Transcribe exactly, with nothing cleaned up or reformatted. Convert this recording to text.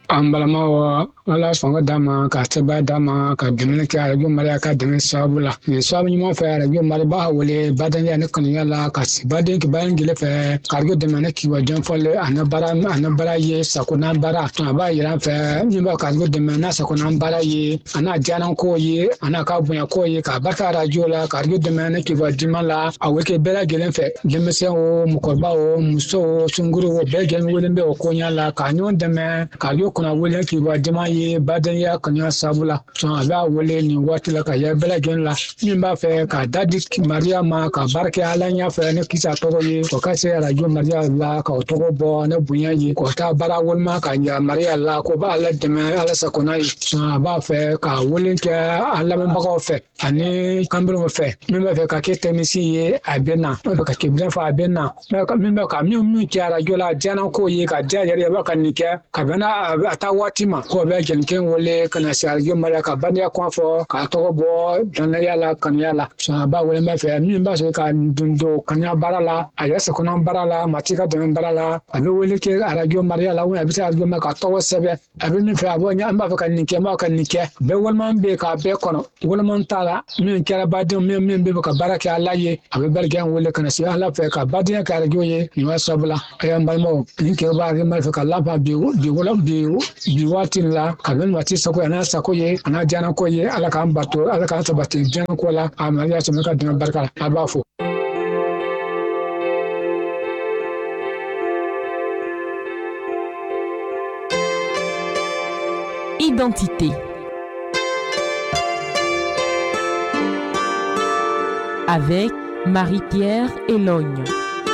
An balama ala sɔngɔ d'a ma ka sɛbɛn d'a ma ka dɛmɛ kɛ arajo Mali ka dɛmɛ sababu la nin sababu ɲuman fɛ arajo Mali b'a wele badanya ne kanuya la ka si baden ki bayan gele fɛ ka arajo dɛmɛ ne kiwa jɔnfɔle ana bara ana bara ye sakona bara a b'a yira fɛ min b'a ka arajo dɛmɛ n'a sakona bara ye ana jana ko ye ana ka bonya ko ye ka barika arajo la ka arajo dɛmɛ ne kiwa dima la a weke bɛɛ lajɛlen fɛ denmisɛn o mɔgɔkɔrɔba o muso o sunkuru o bɛɛ lajɛlen wele bɛ o koɲa la ka ɲɔgɔn dɛmɛ ka arajo kuna wele kiwa jama ye badanya kanuya sababu la sɔn a b'a wele nin waati la ka yɛ bɛɛ lajɛlen la min b'a fɛ ka dadi Maria ma ka barika ala ɲa fɛ ne kisa tɔgɔ ye o ka se arajo Maria la ka o tɔgɔ bɔ ne bonya ye k'o ta bara woloma ka ɲa Maria la ko b'a ala dɛmɛ ala sakona ye sɔn a b'a fɛ ka wele kɛ a lamɛnbagaw fɛ ani kanberenw fɛ min b'a fɛ ka kɛ tɛmisi ye a bɛ na min b'a fɛ ka kɛbilen fɔ a bɛ na min b'a ka min min kɛ arajo la diɲɛna ko ye ka diya yɛrɛ ye b'a ka nin kɛ ka bɛn a ta waati ma k'o bɛ jɛnɛkɛ wele ka na se arajo Maria ka badanya kɔn fɔ k'a tɔgɔ bɔ dɔnnaya la kanuya la sɔn a b'a wele b'a fɛ min b'a sɔrɔ ka don don kanuya baara la a yɛrɛ sakona baara la mati ka dɛmɛ baara la a bɛ wele kɛ arajo Maria la a bɛ se arajo Maria ka tɔgɔ sɛbɛn a bɛ min fɛ a b'o ɲɛ an b'a fɛ ka nin kɛ n b'a ka nin kɛ bɛɛ walima bɛ k'a bɛɛ kɔnɔ walima t'a la min kɛra baden min min bɛ ka baara kɛ ala ye a bɛ barika wele ka na se ala fɛ ka badenya kɛ arajo ye nin waa sabula a y'an balimaw nin kɛ b'a kɛ mali fɛ ka laban bi bi wala bi bi waati la ka bɛn waati sago n'a sago ye a n'a diɲɛna ko ye ala k'an bato ala k'an sabati diɲɛna ko la a Maria sɔnna ka dɛmɛ barika la a b'a fɔ. Identité avec Marie-Pierre Elogne.